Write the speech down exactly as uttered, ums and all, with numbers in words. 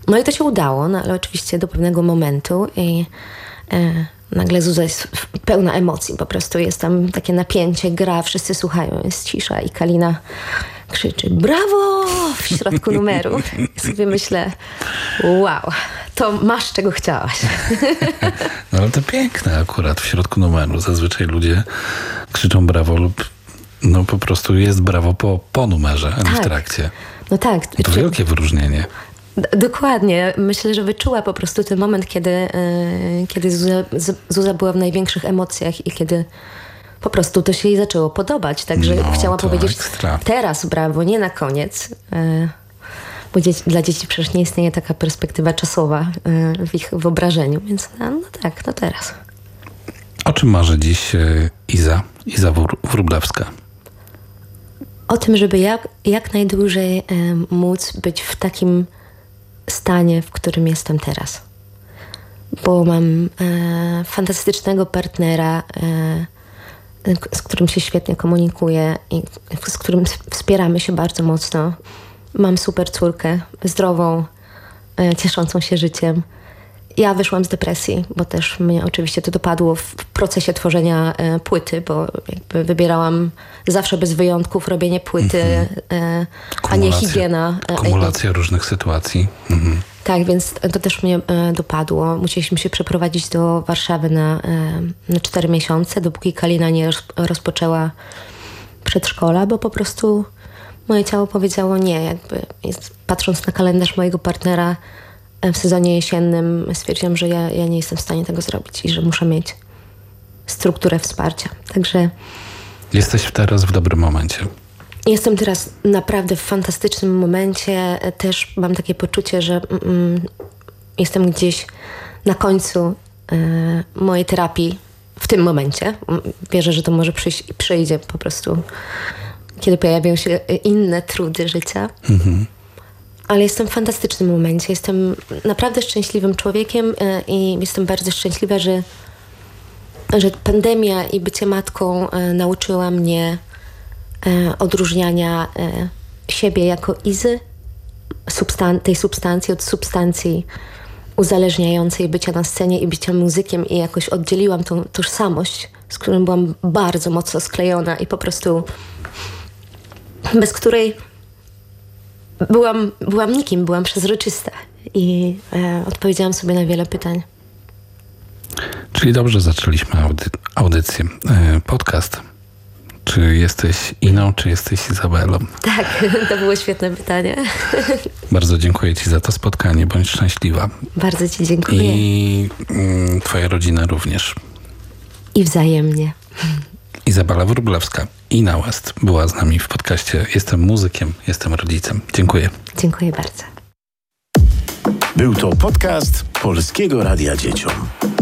No i to się udało, no ale oczywiście do pewnego momentu i e, nagle Zuza jest pełna emocji, po prostu jest tam takie napięcie, gra, wszyscy słuchają, jest cisza i Kalina krzyczy brawo w środku numeru. I sobie myślę, wow, to masz czego chciałaś. No ale to piękne akurat w środku numeru. Zazwyczaj ludzie krzyczą brawo lub no po prostu jest brawo po, po numerze, a nie tak. w trakcie. No tak. To wielkie wyróżnienie. D- dokładnie. Myślę, że wyczuła po prostu ten moment, kiedy, yy, kiedy Zuza, Zuza była w największych emocjach i kiedy po prostu to się jej zaczęło podobać. Także no, chciała powiedzieć ekstra. Teraz brawo, nie na koniec. Yy, bo dzieci, dla dzieci przecież nie istnieje taka perspektywa czasowa yy, w ich wyobrażeniu. Więc no, no tak, no teraz. O czym marzy dziś yy, Iza, Iza Wróblewska? O tym, żeby jak, jak najdłużej yy, móc być w takim stanie, w którym jestem teraz. Bo mam e, fantastycznego partnera, e, z którym się świetnie komunikuję i z którym wspieramy się bardzo mocno. Mam super córkę, zdrową, e, cieszącą się życiem. Ja wyszłam z depresji, bo też mnie oczywiście to dopadło w procesie tworzenia e, płyty, bo jakby wybierałam zawsze bez wyjątków robienie płyty, mm-hmm. e, a nie higiena. Kumulacja e, różnych sytuacji. Mm-hmm. Tak, więc to też mnie e, dopadło. Musieliśmy się przeprowadzić do Warszawy na, e, na cztery miesiące, dopóki Kalina nie roz, rozpoczęła przedszkola, bo po prostu moje ciało powiedziało nie. Jakby jest, patrząc na kalendarz mojego partnera, w sezonie jesiennym stwierdziłam, że ja, ja nie jestem w stanie tego zrobić i że muszę mieć strukturę wsparcia. Także jesteś teraz w dobrym momencie. Jestem teraz naprawdę w fantastycznym momencie. Też mam takie poczucie, że mm, jestem gdzieś na końcu y, mojej terapii w tym momencie. Wierzę, że to może przyjść i przyjdzie po prostu, kiedy pojawią się inne trudy życia. Mhm. Ale jestem w fantastycznym momencie. Jestem naprawdę szczęśliwym człowiekiem i jestem bardzo szczęśliwa, że, że pandemia i bycie matką nauczyła mnie odróżniania siebie jako Izy, substan- tej substancji od substancji uzależniającej bycia na scenie i bycia muzykiem i jakoś oddzieliłam tą tożsamość, z którą byłam bardzo mocno sklejona i po prostu bez której Byłam, byłam nikim, byłam przezroczysta i e, odpowiedziałam sobie na wiele pytań. Czyli dobrze zaczęliśmy audy- audycję. E, podcast. Czy jesteś Iną, czy jesteś Izabelą? Tak, to było świetne pytanie. Bardzo dziękuję Ci za to spotkanie. Bądź szczęśliwa. Bardzo Ci dziękuję. I mm, Twoja rodzina również. I wzajemnie. Izabela Wróblewska, Ina West, była z nami w podcaście Jestem muzykiem, jestem rodzicem. Dziękuję. Dziękuję bardzo. Był to podcast Polskiego Radia Dzieciom.